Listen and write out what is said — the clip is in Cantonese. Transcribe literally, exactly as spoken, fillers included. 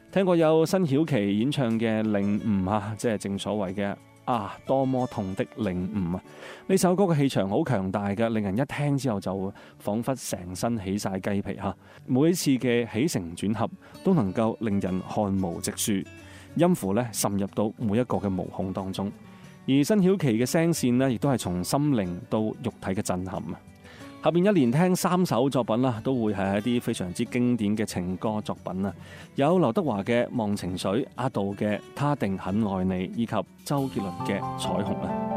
聽過有辛曉琪演唱嘅領悟啊，即係正所謂嘅啊多麼痛的領悟啊！呢首歌嘅氣場好強大嘅，令人一聽之後就彷彿成身起晒雞皮嚇。每一次嘅起承轉合都能夠令人汗毛直豎，音符咧滲入到每一個嘅毛孔當中。而辛曉琪嘅聲線呢，亦都係從心靈到肉體嘅震撼啊！下邊一連聽三首作品啦，都會係一啲非常之經典嘅情歌作品啊！有劉德華嘅《忘情水》，阿杜嘅《他定很愛你》，以及周杰倫嘅《彩虹》啊！